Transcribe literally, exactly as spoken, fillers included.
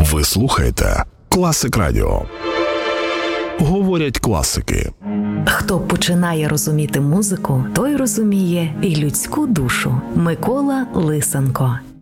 Ви слухаєте Класик Радіо. Говорять класики. Хто починає розуміти музику, той розуміє і людську душу. Микола Лисенко.